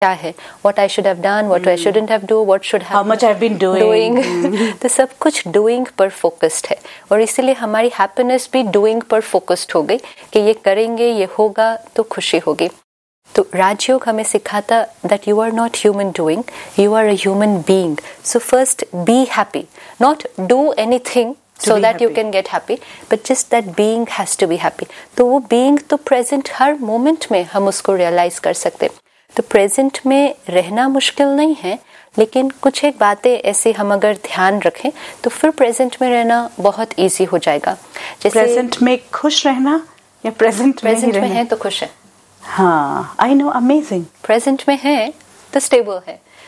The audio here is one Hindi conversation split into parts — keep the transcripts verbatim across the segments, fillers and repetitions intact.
क्या है, what I should have done, what mm. I shouldn't have do, what should have how much I've been doing, doing. mm. तो सब कुछ doing पर focused है और इसीलिए हमारी happiness भी doing पर focused हो गई कि ये करेंगे, ये होगा तो खुशी होगी। तो राजयोग हमें सिखाता that you are not human doing, you are a human being. So first be happy, not do anything so that happy. You can get happy, but just that being has to be happy. तो वो being तो present हर moment में हम उसको realize कर सकते। तो प्रेजेंट में रहना मुश्किल नहीं है, लेकिन कुछ एक बातें ऐसे हम अगर ध्यान रखें तो फिर प्रेजेंट में रहना बहुत इजी हो जाएगा। जैसे प्रेजेंट में खुश रहना या प्रेजेंट में प्रेजेंट में है तो खुश है। हाँ, आई नो, अमेजिंग। प्रेजेंट में है तो स्टेबल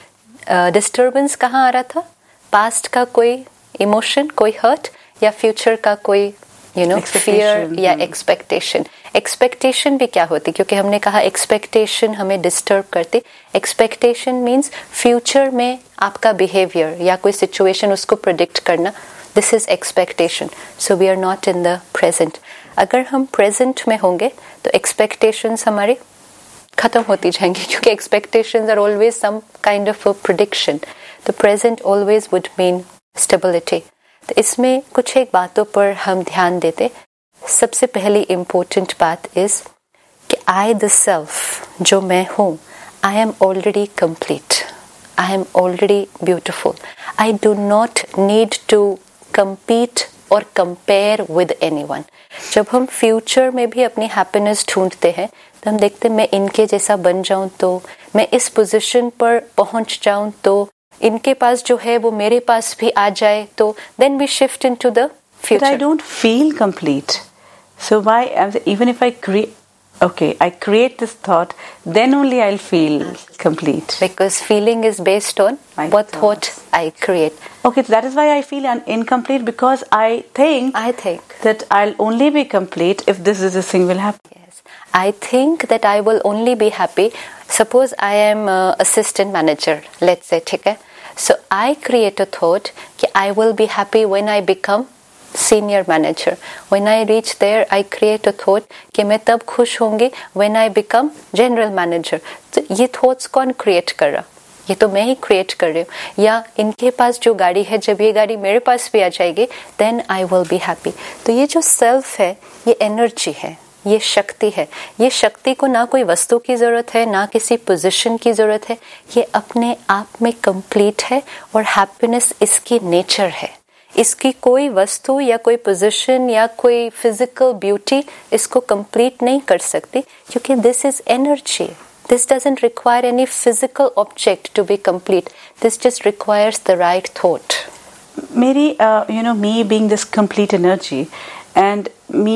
है। डिस्टर्बेंस uh, कहाँ आ रहा था? पास्ट का कोई इमोशन, कोई हर्ट, या फ्यूचर का कोई यू नो फियर या एक्सपेक्टेशन। एक्सपेक्टेशन भी क्या होती, क्योंकि हमने कहा एक्सपेक्टेशन हमें डिस्टर्ब करती। एक्सपेक्टेशन मीन्स फ्यूचर में आपका बिहेवियर या कोई सिचुएशन उसको प्रिडिक्ट करना, this is expectation. So we are not in the present. अगर हम प्रेजेंट में होंगे तो एक्सपेक्टेशंस हमारी खत्म होती जाएंगी, क्योंकि expectations are always some kind of prediction. तो present always would mean stability. तो इसमें कुछ एक बातों पर हम ध्यान देते। सबसे पहली इम्पोर्टेंट बात इज कि आई द सेल्फ, जो मैं हूँ, I am already complete, I am already beautiful. I do not need to compete और कंपेयर विद एनीवन। जब हम फ्यूचर में भी अपनी हैप्पीनेस ढूंढते हैं तो हम देखते हैं मैं इनके जैसा बन जाऊं, तो मैं इस पोजीशन पर पहुंच जाऊं, तो इनके पास जो है वो मेरे पास भी आ जाए, तो then we shift into the future. But I don't feel complete. So why, even if I create, okay, I create this thought, then only I'll feel complete. Because feeling is based on My what thought I create. Okay, so that is why I feel un- incomplete, because I think, I think that I'll only be complete if this is a thing will happen. Yes, I think that I will only be happy. Suppose I am uh, assistant manager, let's say, ठीक है? So I create a thought कि I will be happy when I become senior manager. When I reach there, I create a thought कि मैं तब खुश होंगी when I become general manager. तो ये thoughts कौन create कर रहा? ये तो मैं ही create कर रही हूँ। या इनके पास जो गाड़ी है, जब ये गाड़ी मेरे पास भी आ जाएगी, then I will be happy. तो ये जो self है, ये energy है, ये शक्ति है। ये शक्ति को ना कोई वस्तु की जरूरत है, ना किसी पोजीशन की जरूरत है, ये अपने आप में कंप्लीट है और हैप्पीनेस इसकी नेचर है। इसकी कोई वस्तु या कोई पोजीशन या कोई फिजिकल ब्यूटी इसको कंप्लीट नहीं कर सकती, क्योंकि this is energy. This doesn't require any physical object to be complete, this just requires the right thought. मेरी you know me being this complete energy and me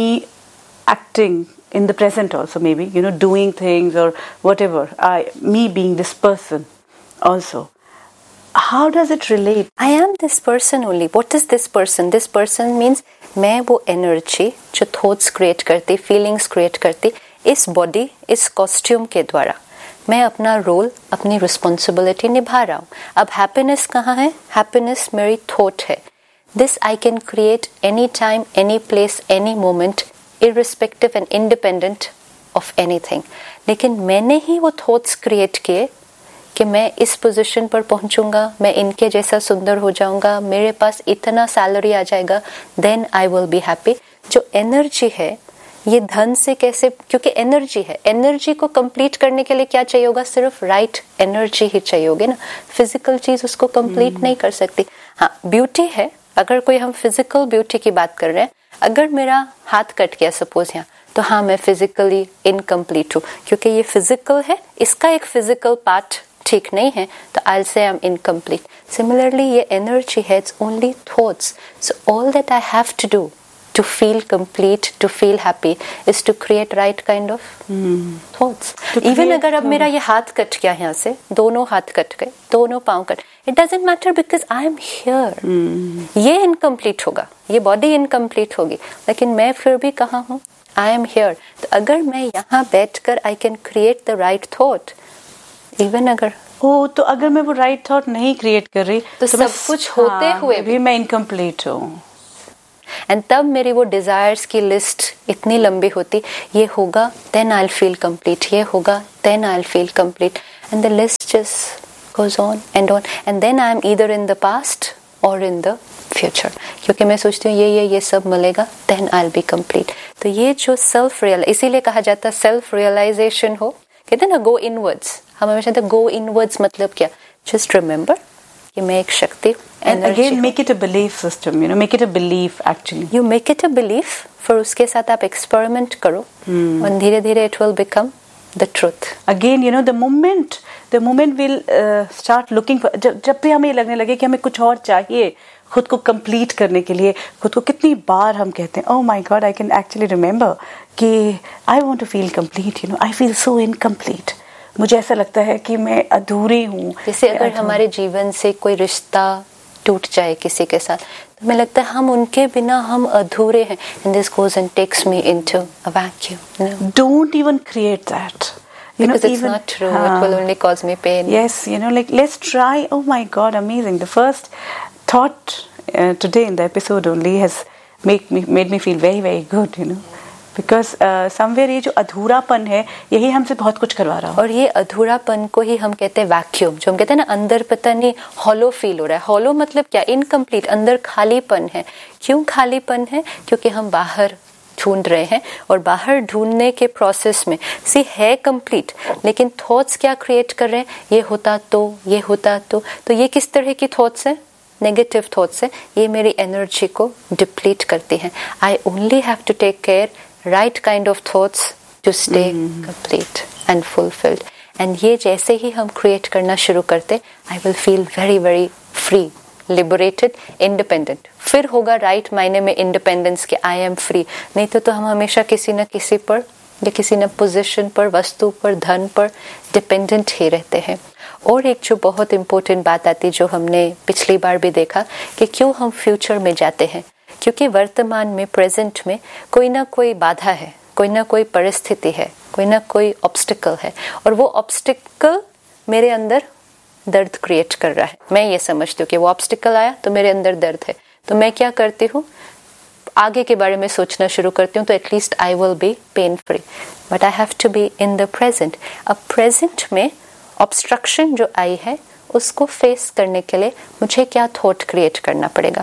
acting in the present also, maybe, you know, doing things or whatever, I me being this person also, how does it relate? I am this person only. What is this person? This person means मैं वो energy जो thoughts create करती, feelings create करती, इस body, इस costume के द्वारा मैं अपना रोल, अपनी रिस्पॉन्सिबिलिटी निभा रहा हूँ। अब हैप्पीनेस कहाँ है? हैप्पीनेस मेरी थॉट है। This I can create any time, any place, any moment, irrespective and independent of anything. लेकिन मैंने ही वो थॉट्स क्रिएट किए कि मैं इस पोजीशन पर पहुंचूंगा, मैं इनके जैसा सुंदर हो जाऊंगा, मेरे पास इतना सैलरी आ जाएगा, then I will be happy. जो एनर्जी है, ये धन से कैसे, क्योंकि एनर्जी है, एनर्जी को कंप्लीट करने के लिए क्या चाहिए होगा? सिर्फ राइट एनर्जी ही चाहिए होगी ना। फिजिकल चीज उसको कंप्लीट hmm. नहीं कर सकती। हाँ, ब्यूटी है। अगर कोई हम फिजिकल ब्यूटी की बात कर रहे हैं, अगर मेरा हाथ कट गया सपोज यहाँ, तो हाँ मैं फिजिकली इनकम्प्लीट हूँ, क्योंकि ये फिजिकल है, इसका एक फिजिकल पार्ट ठीक नहीं है, तो आई से आई एम इनकम्प्लीट। सिमिलरली ये एनर्जी है, it's only thoughts. So all that I have to do to feel complete, to feel happy, is to create right kind of mm. thoughts. Even अगर अब मेरा ये हाथ कट गया यहाँ से, दोनों हाथ कट गए, दोनों पाँव cut, it doesn't matter because I am here. mm. ये incomplete होगा, ये body incomplete होगी, लेकिन मैं फिर भी कहाँ हूँ? I am here. तो अगर मैं यहाँ बैठकर I can create the right thought, even अगर ओ तो अगर मैं वो right thought नहीं create कर रही, तो, तो सब कुछ होते हाँ, हुए भी मैं incomplete हूँ। एंड तब मेरी वो डिजायर्स की लिस्ट इतनी लंबी होती, ये होगा then I will feel complete, ये होगा then I will feel complete. and the list just goes on and on, and then I am either in the past or in the future, क्योंकि मैं सोचती हूँ ये ये ये सब मिलेगा, then I'll be complete. तो ये जो self real, इसीलिए कहा जाता है self realization हो, कहते हैं ना go inwards, हम हमेशा कहते हैं go inwards मतलब क्या, just remember कि मैं एक शक्ति, and again make it a belief system, you know, make it a belief actually. You make it a belief, फिर उसके साथ आप experiment करो, hmm. और धीरे धीरे it will become the truth. Again, you know, the moment the moment we'll uh, start looking for, जब जब भी हमें लगने लगे कि हमें कुछ और चाहिए खुद को कंप्लीट करने के लिए, खुद को कितनी बार हम कहते हैं, oh my God, I can actually remember कि I want to feel complete, you know, I feel so incomplete. मुझे ऐसा लगता है कि मैं अधूरी हूँ. जैसे अगर हमारे जीवन से कोई रिश्ता टूट जाए किसी के साथ, तो हमें लगता है हम उनके बिना हम अधूरे हैं. And this goes and takes me into a vacuum. No. Don't even create that. You because know, it's even, not true. uh, it will only cause me pain. Yes, you know, like let's try. Oh my God, amazing! The first thought uh, today in the episode only has make me made me feel very very good. You know, because uh, somewhere ये जो अधूरापन है यही हमसे बहुत कुछ करवा रहा है. और ये अधूरापन को ही हम कहते हैं वैक्यूम, जो हम कहते हैं ना अंदर पता नहीं हॉलो फील हो रहा है. हॉलो मतलब क्या, इनकम्प्लीट, अंदर खालीपन है. क्यों खालीपन है? क्योंकि हम बाहर ढूंढ रहे हैं, और बाहर ढूंढने के प्रोसेस में सी है कंप्लीट, लेकिन थॉट्स क्या क्रिएट कर रहे हैं, ये होता तो, ये होता तो. तो ये किस तरह की थॉट्स है? नेगेटिव थॉट्स है. ये मेरी एनर्जी को डिप्लीट करती हैं. I only have to take care right kind of thoughts to stay complete and fulfilled. And ये जैसे ही हम क्रिएट करना शुरू करते, I will feel very very free, liberated, independent. फिर होगा राइट मायने में इंडिपेंडेंस कि आई एम फ्री. नहीं तो तो हम हमेशा किसी न किसी पर या किसी न पोजीशन पर, वस्तु पर, धन पर डिपेंडेंट ही रहते हैं. और एक जो बहुत इंपॉर्टेंट बात आती, जो हमने पिछली बार भी देखा, कि क्यों हम फ्यूचर में जाते हैं, क्योंकि वर्तमान में, प्रेजेंट में कोई ना कोई बाधा है, कोई ना कोई परिस्थिति है, कोई ना कोई ऑब्स्टिकल है, और वो ऑब्स्टिकल मेरे अंदर दर्द क्रिएट कर रहा है. मैं ये समझती हूँ कि वो ऑब्स्टिकल आया तो मेरे अंदर दर्द है, तो मैं क्या करती हूँ, आगे के बारे में सोचना शुरू करती हूँ, तो at least I will be pain free. But I have to be in the present. अब प्रेजेंट में ऑब्स्ट्रक्शन जो आई है उसको फेस करने के लिए मुझे क्या थॉट क्रिएट करना पड़ेगा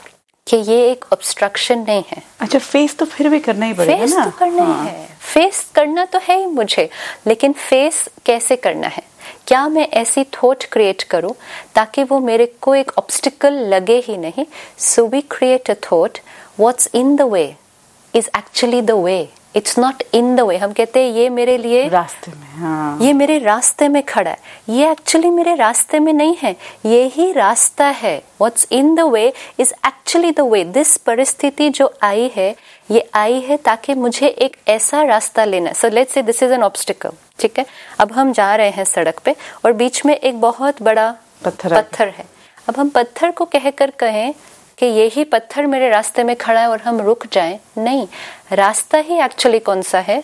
कि ये एक ऑब्स्ट्रक्शन नहीं है. अच्छा, फेस तो फिर भी करना ही पड़ेगा फेस ना? तो करना हाँ. ही है, फेस करना तो है ही मुझे, लेकिन फेस कैसे करना है? क्या मैं ऐसी थॉट क्रिएट करूं ताकि वो मेरे को एक ऑब्स्टिकल लगे ही नहीं. So we create a thought, what's in the way is actually the way, it's not in the way. हम कहते हैं ये मेरे लिए रास्ते में, हाँ. ये मेरे रास्ते में खड़ा है, ये एक्चुअली मेरे रास्ते में नहीं है, ये ही रास्ता है. What's in the way is actually the way. This परिस्थिति जो आई है, ये आई है ताकि मुझे एक ऐसा रास्ता लेना. So let's say this is an obstacle, ठीक है. अब हम जा रहे हैं सड़क पे और बीच में एक बहुत बड़ा पत्थर पत्थर है. अब हम पत्थर को कहकर कहें कि यही पत्थर मेरे रास्ते में खड़ा है और हम रुक जाएं, नहीं. रास्ता ही एक्चुअली कौन सा है?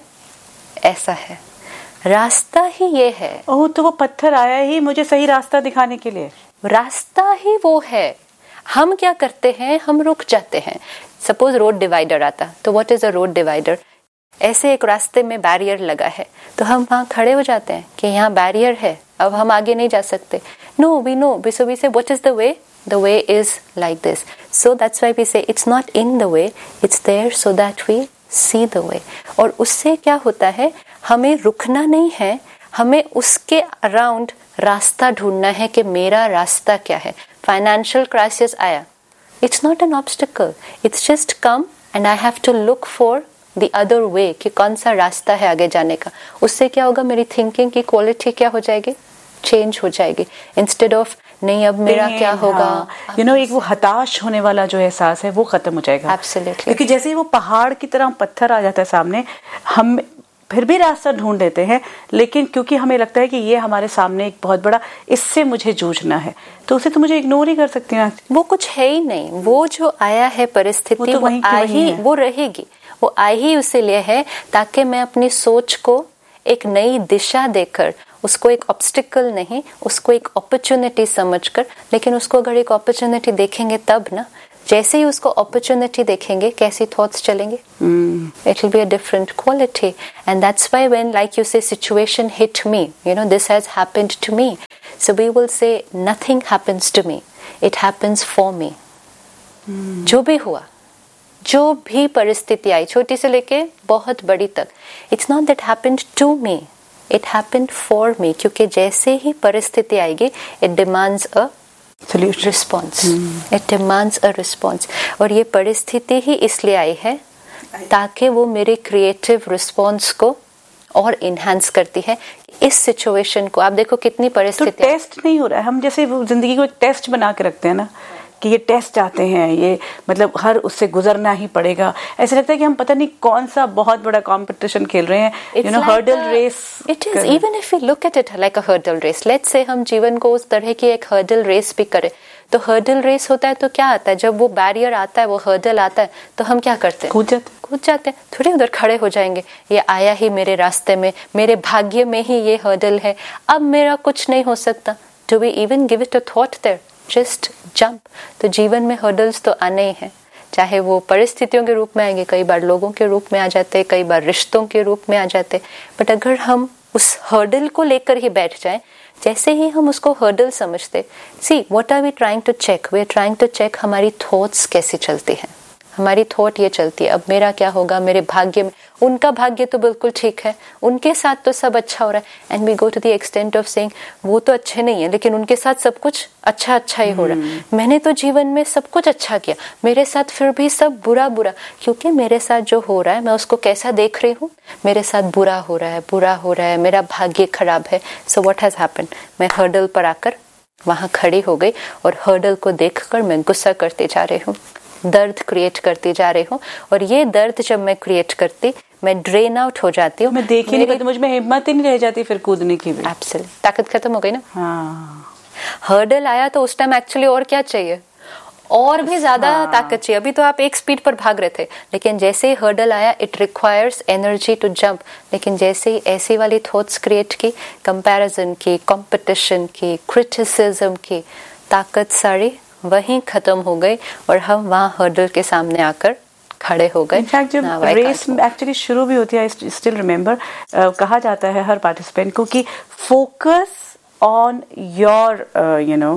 ऐसा है, रास्ता ही ये है. ओह, तो वो पत्थर आया ही मुझे सही रास्ता दिखाने के लिए. रास्ता ही वो है. हम क्या करते हैं, हम रुक जाते हैं. सपोज रोड डिवाइडर आता, तो what is a road divider? ऐसे एक रास्ते में बैरियर लगा है, तो हम वहां खड़े हो जाते हैं कि यहाँ बैरियर है, अब हम आगे नहीं जा सकते. No, we know, so we से what is the way? The way is like this. So that's why we say it's not in the way, it's there so that we see the way. और उससे क्या होता है, हमें रुकना नहीं है, हमें उसके अराउंड रास्ता ढूंढना है कि मेरा रास्ता क्या है. फाइनेंशियल क्राइसिस आया, it's not an obstacle, it's just come and I have to look for the other way कि कौन सा रास्ता है आगे जाने का. उससे क्या होगा, मेरी थिंकिंग की क्वालिटी क्या हो जाएगी, चेंज हो जाएगी. इंस्टेड ऑफ नहीं अब मेरा क्या होगा, यू नो, एक वो हताश होने वाला जो एहसास है वो खत्म हो जाएगा. Absolutely. क्योंकि जैसे ही वो पहाड़ की तरह पत्थर आ जाता है सामने, हम फिर भी रास्ता ढूंढ लेते हैं, लेकिन क्योंकि हमें लगता है कि ये हमारे सामने एक बहुत बड़ा, इससे मुझे जूझना है, तो उसे तो मुझे इग्नोर ही कर सकती हूँ. वो कुछ है ही नहीं. वो जो आया है परिस्थिति, वो, तो वो आ ही वो रहेगी, वो आ ही उसे लिए है ताकि मैं अपनी सोच को एक नई दिशा देकर, उसको एक ऑब्स्टिकल नहीं, उसको एक अपॉर्चुनिटी समझकर, लेकिन उसको अगर एक अपॉर्चुनिटी देखेंगे तब ना, जैसे ही उसको अपॉर्चुनिटी देखेंगे कैसी थॉट्स चलेंगे, it will be a different quality. And that's why when like you से situation hit me, you know this has happened to me, so we will say nothing happens to me, it happens for me. जो भी हुआ, जो भी परिस्थिति आई, छोटी से लेके बहुत बड़ी तक, it's not that happened to me, it happened for me. क्योंकि जैसे ही परिस्थिति आएगी it demands a response, it demands a response. और ये परिस्थिति ही इसलिए आई है ताकि वो मेरे क्रिएटिव रिस्पॉन्स को और इनहेंस करती है. इस सिचुएशन को आप देखो कितनी परिस्थिति, तो टेस्ट नहीं हो रहा है. हम जैसे वो जिंदगी को एक टेस्ट बना के रखते हैं ना, कि ये टेस्ट आते हैं, ये मतलब हर उससे गुजरना ही पड़ेगा. ऐसा लगता है कि हम पता नहीं कौन सा बहुत बड़ा कंपटीशन खेल रहे हैं, you know, hurdle race. It is even if we look at it like a hurdle race. Let's say हम जीवन को उस तरह की एक हर्डल रेस भी करें, तो हर्डल रेस होता है तो क्या आता है, जब वो बैरियर आता है, वो हर्डल आता है, तो हम क्या करते हैं, कूद जाते कूद जाते हैं. थोड़ी उधर खड़े हो जाएंगे, ये आया ही मेरे रास्ते में, मेरे भाग्य में ही ये हर्डल है, अब मेरा कुछ नहीं हो सकता. Do we even give it a thought there? Just jump. तो जीवन में हर्डल्स तो आने ही हैं, चाहे वो परिस्थितियों के रूप में आएंगे, कई बार लोगों के रूप में आ जाते, कई बार रिश्तों के रूप में आ जाते. बट अगर हम उस हर्डल को लेकर ही बैठ जाएं, जैसे ही हम उसको हर्डल समझते, see what are we trying to check, we are trying to check हमारी थॉट्स कैसी चलती हैं. हमारी थॉट ये चलती है, अब मेरा क्या होगा, मेरे भाग्य में, उनका भाग्य तो बिल्कुल ठीक है, उनके साथ तो सब अच्छा हो रहा है. And we go to the extent of saying वो तो अच्छे नहीं है, लेकिन उनके साथ सब कुछ अच्छा अच्छा ही हो रहा है. मैंने तो जीवन में सब कुछ अच्छा किया, मेरे साथ फिर भी सब बुरा बुरा. क्योंकि मेरे साथ जो हो रहा है मैं उसको कैसा देख रही हूँ, मेरे साथ बुरा हो रहा है, बुरा हो रहा है, मेरा भाग्य खराब है. सो व्हाट हैज हैपेंड, मैं हर्डल पर आकर वहां खड़ी हो गई और हर्डल को देखकर मैं गुस्सा करते जा रही हूँ, दर्द क्रिएट करती जा रही हूँ. और ये दर्द जब मैं क्रिएट करती, मैं ड्रेन आउट हो जाती हूँ, मैं देख ही नहीं पाती, मुझ में हिम्मत ही नहीं रह जाती फिर कूदने की भी. एब्सोल्युटली, ताकत खत्म हो गई ना. हाँ. हर्डल आया तो उस टाइम एक्चुअली और क्या चाहिए, और भी ज्यादा हाँ. ताकत चाहिए. अभी तो आप एक स्पीड पर भाग रहे थे, लेकिन जैसे ही हर्डल आया it requires energy to jump. लेकिन जैसे ही ऐसी वाली थॉट्स क्रिएट की, कंपैरिजन की, कंपटीशन की, क्रिटिसिज्म की, ताकत सारी वहीं खत्म हो गई और हम वहां हर्डल के सामने आकर खड़े हो गए. इनफैक्ट जब रेस एक्चुअली शुरू भी होती है, आई स्टिल रिमेम्बर, कहा जाता है हर पार्टिसिपेंट को कि focus on your you know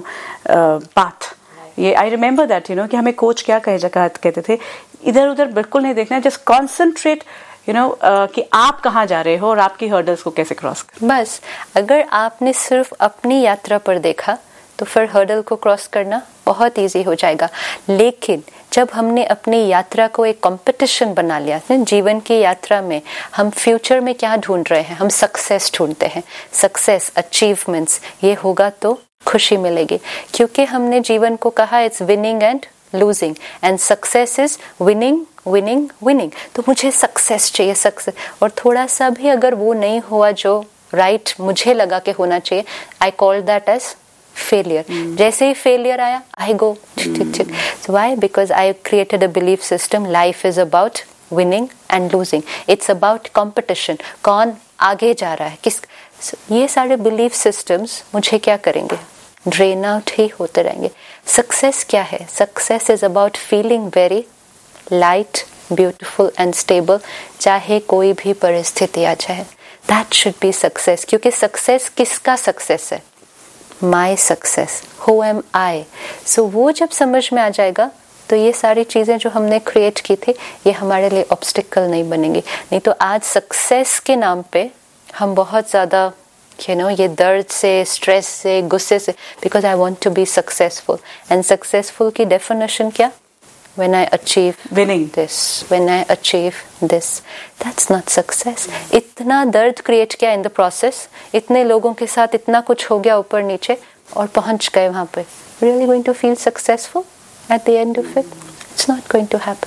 path. ये I remember that, you know, कि हमें कोच क्या कहे कहते थे, इधर उधर बिल्कुल नहीं देखना, जस्ट कॉन्सेंट्रेट, यू नो, कि आप कहाँ जा रहे हो और आपकी हर्डल्स को कैसे क्रॉस कर. बस अगर आपने सिर्फ अपनी यात्रा पर देखा तो फिर हर्डल को क्रॉस करना बहुत इजी हो जाएगा. लेकिन जब हमने अपनी यात्रा को एक कंपटीशन बना लिया, जीवन की यात्रा में हम फ्यूचर में क्या ढूंढ रहे हैं, हम सक्सेस ढूंढते हैं, सक्सेस, अचीवमेंट्स, ये होगा तो खुशी मिलेगी. क्योंकि हमने जीवन को कहा it's winning and losing, and success is winning winning winning. तो मुझे सक्सेस चाहिए, सक्सेस. और थोड़ा सा भी अगर वो नहीं हुआ जो राइट right मुझे लगा के होना चाहिए, I call that as failure. mm. जैसे ही फेलियर आया आई गो ठीक ठीक. So why? Because I created a belief system. Life is about winning and losing. It's about competition. कौन आगे जा रहा है, किस. so, ये सारे belief systems मुझे क्या करेंगे, ड्रेन आउट ही होते रहेंगे. सक्सेस क्या है? Success is about feeling very light, beautiful and stable, चाहे कोई भी परिस्थिति आ जाए. That should be success. क्योंकि सक्सेस किसका सक्सेस है? My success. हु एम आई? सो वो जब समझ में आ जाएगा तो ये सारी चीजें जो हमने क्रिएट की थी ये हमारे लिए ऑब्स्टिकल नहीं बनेंगी. नहीं तो आज सक्सेस के नाम पे हम बहुत ज्यादा यू नो ये दर्द से, स्ट्रेस से, गुस्से से, because I want to be successful. And successful की डेफिनेशन क्या? When I achieve winning this, when I achieve this, that's not success. इतना दर्द क्रिएट किया in the process, इतने लोगों के साथ इतना कुछ हो गया ऊपर नीचे और पहुंच गए वहां पे. Really going to feel successful at the end of it? It's not going to happen.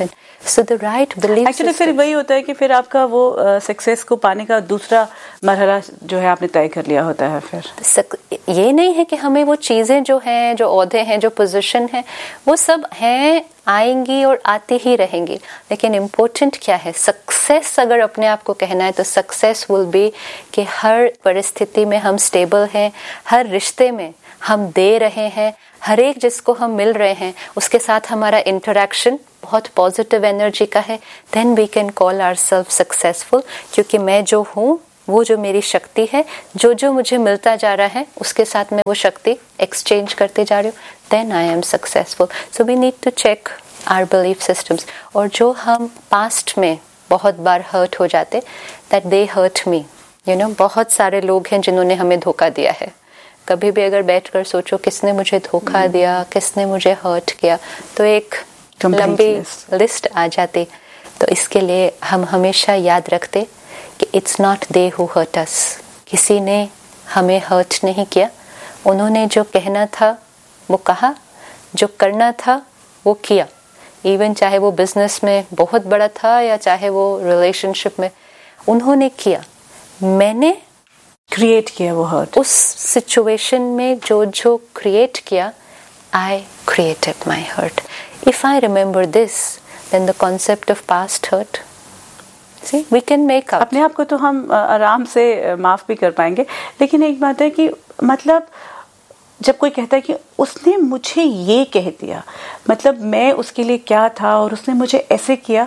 So the right belief actually फिर वही होता है कि फिर आपका वो सक्सेस uh, को पाने का दूसरा मरहला जो है आपने तय कर लिया होता है। फिर ये नहीं है कि हमें वो चीजें जो हैं, जो ओहदे हैं, जो पोजीशन है, वो सब हैं, आएंगी और आती ही रहेंगी, लेकिन इम्पोर्टेंट क्या है? सक्सेस अगर अपने आप को कहना है तो सक्सेस विल बी कि हर परिस्थिति में हम स्टेबल हैं, हर रिश्ते में हम दे रहे हैं, हर एक जिसको हम मिल रहे हैं उसके साथ हमारा इंटरेक्शन बहुत पॉजिटिव एनर्जी का है, then we can call ourselves successful. क्योंकि मैं जो हूँ, वो जो मेरी शक्ति है, जो जो मुझे मिलता जा रहा है उसके साथ मैं वो शक्ति एक्सचेंज करते जा रही हूँ, then I am successful. So we need to check our belief systems. और जो हम पास्ट में बहुत बार हर्ट हो जाते, that they hurt me, you know, बहुत सारे लोग हैं जिन्होंने हमें धोखा दिया है। कभी भी अगर बैठकर सोचो किसने मुझे धोखा hmm. दिया, किसने मुझे हर्ट किया, तो एक लंबी लिस्ट आ जाती। तो इसके लिए हम हमेशा याद रखते कि it's not they who hurt अस, किसी ने हमें हर्ट नहीं किया, उन्होंने जो कहना था वो कहा, जो करना था वो किया। इवन चाहे वो बिजनेस में बहुत बड़ा था या चाहे वो रिलेशनशिप में, उन्होंने किया, मैंने क्रिएट किया वो हर्ट। उस सिचुएशन में जो जो क्रिएट किया, I created my hurt. If I remember this, then the concept of past hurt, C we can make up. अपने आप को तो हम आराम से माफ भी कर पाएंगे, लेकिन एक बात है कि मतलब जब कोई कहता है कि उसने मुझे ये कह दिया, मतलब मैं उसके लिए क्या था और उसने मुझे ऐसे किया,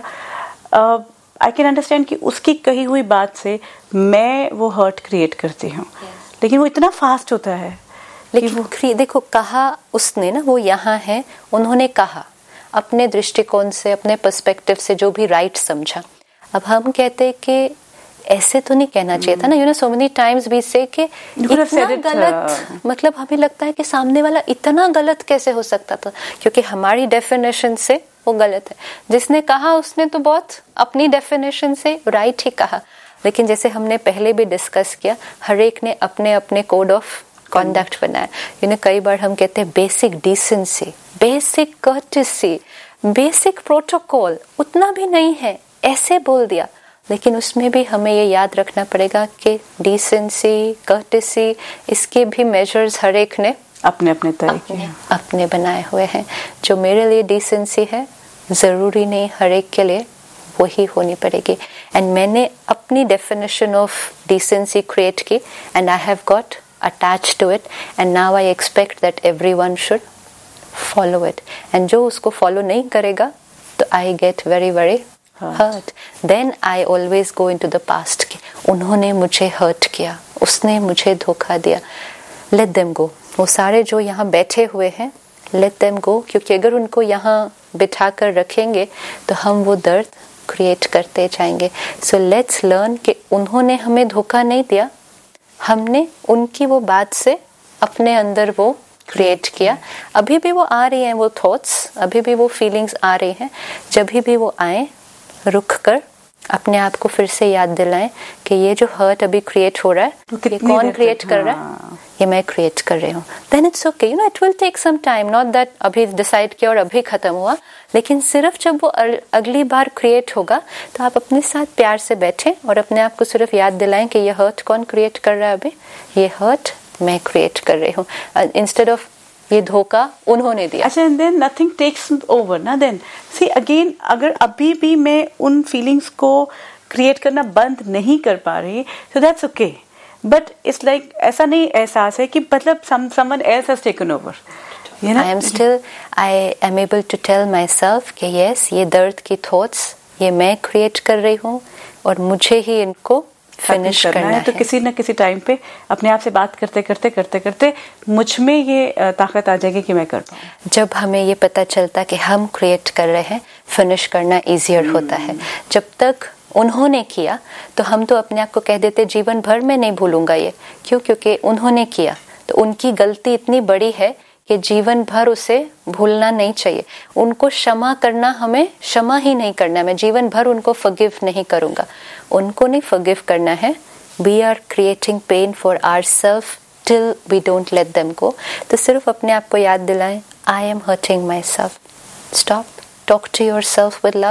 आई कैन अंडरस्टैंड कि उसकी कही हुई बात से मैं वो हर्ट क्रिएट करती हूँ, yes. लेकिन वो इतना फास्ट होता है। लेकिन वो देखो, कहा उसने ना, वो यहाँ है, उन्होंने कहा अपने दृष्टिकोण से, अपने पर्सपेक्टिव से, जो भी राइट समझा। अब हम कहते कि ऐसे तो नहीं कहना चाहिए था ना, you know, so many times we से कि इतना गलत, मतलब हमें लगता है कि सामने वाला इतना गलत कैसे हो सकता था, क्योंकि हमारी डेफिनेशन से वो गलत है। जिसने कहा उसने तो बहुत अपनी डेफिनेशन से राइट ही कहा, लेकिन जैसे हमने पहले भी डिस्कस किया, हर एक ने अपने अपने कोड ऑफ कॉन्डक्ट बनाया। यू नो, कई बार हम कहते हैं basic decency, basic courtesy, basic protocol उतना भी नहीं है, ऐसे बोल दिया। लेकिन उसमें भी हमें ये याद रखना पड़ेगा कि डिसेंसी, कर्टेसी, इसके भी मेजर्स हर एक ने अपने अपने तरीके अपने, अपने बनाए हुए हैं। जो मेरे लिए डिसेंसी है, जरूरी नहीं हर एक के लिए वही होनी पड़ेगी। एंड मैंने अपनी डेफिनेशन ऑफ डिसेंसी क्रिएट की, and I have got attached to it, and now I expect that everyone should follow it. And जो उसको फॉलो नहीं करेगा तो I get very very hurt. Then I always go into the past कि उन्होंने मुझे हर्ट किया, उसने मुझे धोखा दिया। Let them go. वो सारे जो यहाँ बैठे हुए हैं, लेट देम गो, क्योंकि अगर उनको यहाँ बिठा कर रखेंगे तो हम वो दर्द क्रिएट करते जाएंगे। सो लेट्स लर्न कि उन्होंने हमें धोखा नहीं दिया, हमने उनकी वो बात से अपने अंदर वो क्रिएट किया। अभी भी वो आ रही हैं वो थॉट्स, अभी भी वो फीलिंग्स आ रही हैं, जब भी वो आए रुक कर अपने आप को फिर से याद दिलाएं कि ये जो हर्ट अभी क्रिएट हो रहा है, ये कौन क्रिएट कर रहा है? ये मैं क्रिएट कर रही हूँ। Then it's okay, you know, it will take some time, not that अभी डिसाइड किया और अभी खत्म हुआ, लेकिन सिर्फ जब वो अगली बार क्रिएट होगा तो आप अपने साथ प्यार से बैठें और अपने आप को सिर्फ याद दिलाएं कि ये हर्ट कौन क्रिएट कर रहा है अभी? ये हर्ट मैं क्रिएट कर रही हूँ, इंस्टेड ऑफ ये धोखा उन्होंने दिया। अच्छा, and then nothing takes over ना। देन सी अगेन, अगर अभी भी मैं उन फीलिंग्स को क्रिएट करना बंद नहीं कर पा रही, so that's okay, but it's like ऐसा नहीं एहसास है कि मतलब someone else has taken over, you know. I am still, I am able to tell my self कि यस, ये दर्द की थॉट्स ये मैं क्रिएट कर रही हूँ और मुझे ही इनको फिनिश करना, करना है। तो किसी न किसी टाइम पे अपने आप से बात करते करते करते करते मुझ में ये ताकत आ जाएगी कि मैं कर पाऊँ। जब हमें ये पता चलता कि हम क्रिएट कर रहे हैं, फिनिश करना इजियर होता है। जब तक उन्होंने किया तो हम तो अपने आप को कह देते जीवन भर में नहीं भूलूंगा ये, क्यों? क्योंकि उन्होंने किया तो उनकी गलती इतनी बड़ी है कि जीवन भर उसे भूलना नहीं चाहिए। उनको क्षमा करना, हमें क्षमा ही नहीं करना, मैं जीवन भर उनको फॉरगिव नहीं करूंगा। उनको नहीं फॉरगिव करना है। We are creating pen for ourselves till we don't let them go. तो सिर्फ अपने आप को याद दिलाएं, I am hurting my self, stop, talk to your self with love,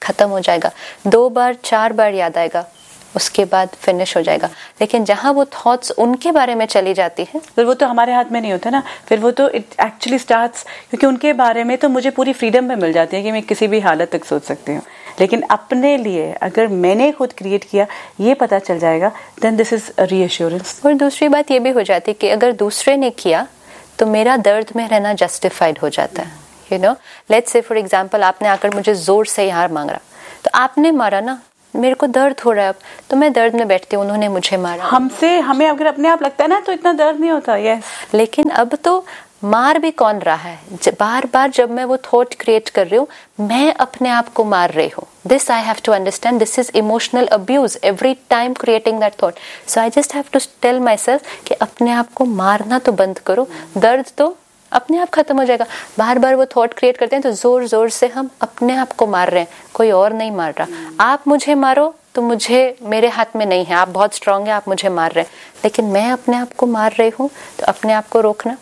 खत्म हो जाएगा, दो बार चार बार याद आएगा, उसके बाद फिनिश हो जाएगा। लेकिन जहाँ वो थॉट्स उनके बारे में चली जाती हैं, फिर वो तो हमारे हाथ में नहीं होता ना, फिर वो तो इट एक्चुअली स्टार्ट्स, क्योंकि उनके बारे में तो मुझे पूरी फ्रीडम में मिल जाती है कि मैं किसी भी हालत तक सोच सकती हूँ। लेकिन अपने लिए अगर मैंने खुद क्रिएट किया, ये पता चल जाएगा, देन दिस इज रीअश्योरेंस। और दूसरी बात ये भी हो जाती है कि अगर दूसरे ने किया तो मेरा दर्द में रहना जस्टिफाइड हो जाता है। You know, let's say for example आपने आकर मुझे जोर से हार मांगा, तो आपने मारा ना, मेरे को दर्द हो रहा है अब, तो मैं दर्द में बैठती हूँ, उन्होंने मुझे मारा। हमसे हमें अगर अपने आप लगता है ना तो इतना दर्द नहीं होता। यस, लेकिन अब तो मार भी कौन रहा है? बार बार जब मैं वो थॉट क्रिएट कर रही हूँ, मैं अपने आप को मार रही हूँ। This I have to understand, this is emotional abuse every time creating that thought. So I just have to tell my self कि अपने आप को मारना तो बंद करो, दर्द तो अपने आप खत्म हो जाएगा। बार बार वो थॉट क्रिएट करते हैं तो जोर जोर से हम अपने आप को मार रहे हैं, कोई और नहीं मार रहा। आप मुझे मारो तो मुझे, मेरे हाथ में नहीं है, आप बहुत स्ट्रांग है, आप मुझे मार रहे हैं, लेकिन मैं अपने आप को मार रही हूँ, तो अपने आप को रोकना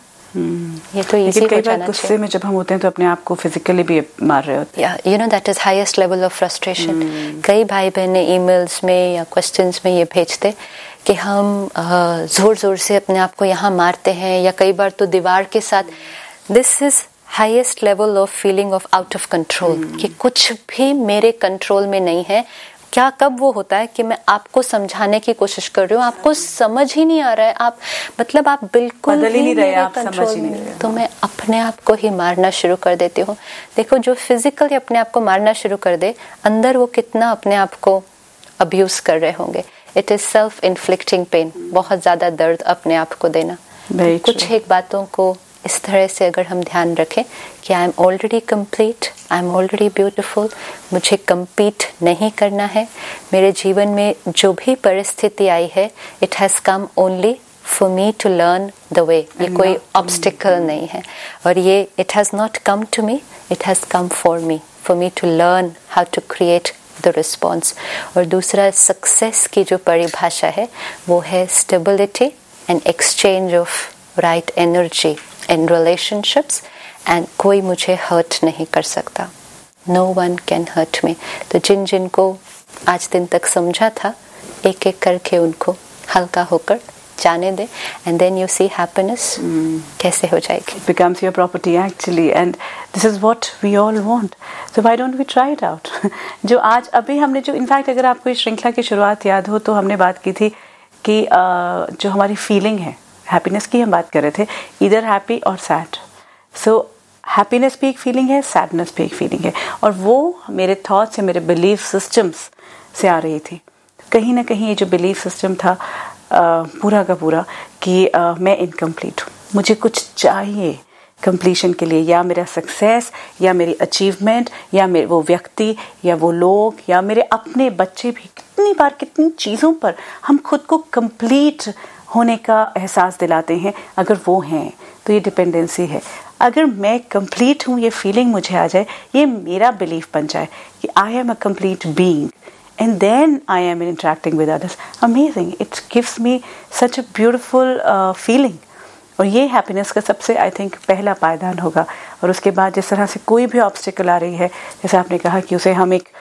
ये तो इजी हो जाना चाहिए। गुस्से में जब हम होते हैं तो अपने आप को फिजिकली भी मार रहे होते हैं। You know, that is highest level of frustration. कई भाई बहने ईमेल्स में या क्वेश्चंस में ये भेजते कि हम जोर जोर से अपने आप को यहाँ मारते हैं, या कई बार तो दीवार के साथ। This is highest level of feeling of out of control, कि कुछ भी मेरे कंट्रोल में नहीं है। क्या कब वो होता है कि मैं आपको समझाने की कोशिश कर रही हूँ, आपको समझ ही नहीं आ रहा है, आप मतलब आप बिल्कुल बदल ही नहीं रहे, आप कंट्रोल समझ ही नहीं में, रहे, तो मैं अपने आप को ही मारना शुरू कर देती हूँ। देखो, जो फिजिकली अपने आप को मारना शुरू कर दे, अंदर वो कितना अपने आप को अब्यूज कर रहे होंगे। It is self inflicting pen, बहुत ज्यादा दर्द अपने आप को देना। कुछ एक बातों को इस तरह से अगर हम ध्यान रखें कि I am already complete, I am already beautiful, मुझे compete नहीं करना है। मेरे जीवन में जो भी परिस्थिति आई है, it has come only for me to learn the way. ये कोई ऑब्स्टिकल नहीं है, और ये it has not come to me, it has come for me, for me to learn how to create the response. और दूसरा, सक्सेस की जो परिभाषा है वो है stability and exchange of right energy in relationships, and कोई मुझे हर्ट नहीं कर सकता, no one can hurt me. तो जिन जिन को आज दिन तक समझा था, एक एक करके उनको हल्का होकर जाने दे, and then you see happiness कैसे हो जाएगी। It becomes your property actually, and this is what we all want. So why don't we try it out? जो आज अभी हमने जो, इनफैक्ट अगर आपको इस श्रृंखला की शुरुआत याद हो तो हमने बात की थी कि uh, जो हमारी फीलिंग है, हैप्पीनेस की हम बात कर रहे थे, इधर हैप्पी और सैड। सो हैप्पीनेस भी एक फीलिंग है, सैडनेस भी एक फीलिंग है, और वो मेरे थॉट्स या मेरे बिलीफ सिस्टम्स से आ रही थी। कहीं ना कहीं ये जो बिलीफ सिस्टम था आ, पूरा का पूरा कि आ, मैं इनकम्प्लीट हूँ, मुझे कुछ चाहिए कंप्लीशन के लिए, या मेरा सक्सेस, या मेरी अचीवमेंट, या मेरे वो व्यक्ति, या वो लोग, या मेरे अपने बच्चे भी। कितनी बार कितनी चीज़ों पर हम खुद को कंप्लीट होने का एहसास दिलाते हैं, अगर वो हैं तो ये डिपेंडेंसी है। अगर मैं कंप्लीट हूँ, ये फीलिंग मुझे आ जाए, ये मेरा बिलीफ बन जाए कि I am a complete being, and then I am interacting with others. Amazing. It gives me such a beautiful uh, feeling. और ये हैप्पीनेस का सबसे आई थिंक पहला पायदान होगा। और उसके बाद जिस तरह से कोई भी ऑब्स्टिकल आ रही है, जैसे आपने कहा कि उसे हम एक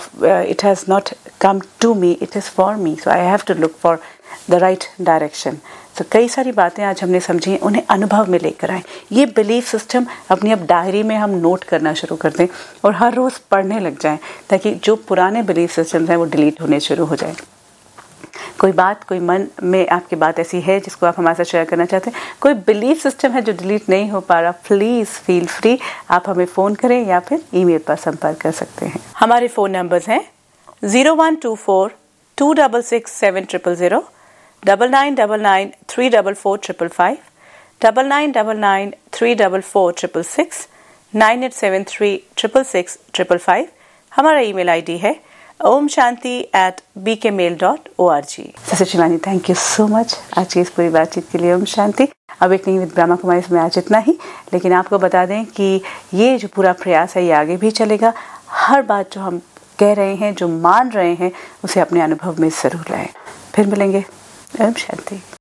it has not come to me, it is for me, so I have to look for the right direction. तो कई सारी बातें आज हमने समझी हैं, उन्हें अनुभव में लेकर आए। ये बिलीफ सिस्टम अपनी अब डायरी में हम नोट करना शुरू कर दें और हर रोज़ पढ़ने लग जाएं, ताकि जो पुराने बिलीफ सिस्टम्स हैं वो डिलीट होने शुरू हो जाए। कोई बात, कोई मन में आपकी बात ऐसी है जिसको आप हमारे साथ शेयर करना चाहते हैं, कोई बिलीफ सिस्टम है जो डिलीट नहीं हो पा रहा, प्लीज़ फील फ्री, आप हमें फ़ोन करें या फिर ईमेल पर संपर्क कर सकते हैं। हमारे फ़ोन नंबर्स हैं zero one two four to double six seven triple zero, double nine double nine three double four triple five, double nine double nine three double four triple six, nine eight seven three triple six triple five. हमारा ईमेल आईडी है ओम शांति एट बी के mail dot O R G. Sir Shivani, thank you so much आज की इस पूरी बातचीत के लिए। ओम शांति। अब एक नहीं विद ब्रह्मा कुमारी में आज इतना ही, लेकिन आपको बता दें कि ये जो पूरा प्रयास है ये आगे भी चलेगा। हर बात जो हम कह रहे हैं, जो मान रहे हैं, उसे अपने अनुभव में ज़रूर लाएं। फिर मिलेंगे। ओम शांति।